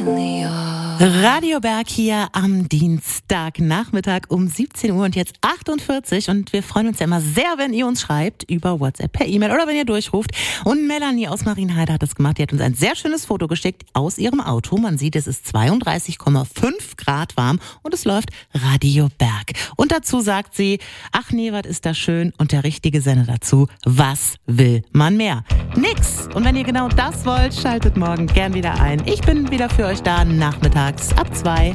Radio Berg hier am Dienstagnachmittag um 17 Uhr und jetzt 48 und wir freuen uns ja immer sehr, wenn ihr uns schreibt über WhatsApp, per E-Mail oder wenn ihr durchruft. Und Melanie aus Marienheide hat das gemacht, die hat uns ein sehr schönes Foto geschickt aus ihrem Auto. Man sieht, es ist 32,5 Grad warm und es läuft Radio Berg. Und dazu sagt sie, ach nee, was ist das schön, und der richtige Sender dazu, was will man mehr? Nix! Und wenn ihr genau das wollt, schaltet morgen gern wieder ein. Ich bin wieder für euch da nachmittags ab 2.